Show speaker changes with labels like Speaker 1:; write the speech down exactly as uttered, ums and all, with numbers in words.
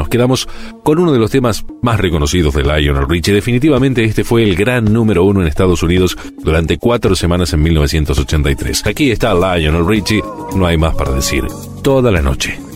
Speaker 1: nos quedamos con uno de los temas más reconocidos de Lionel Richie. Definitivamente este fue el gran número uno en Estados Unidos durante cuatro semanas en mil novecientos ochenta y tres. Aquí está Lionel Richie, no hay más para decir. Toda la noche.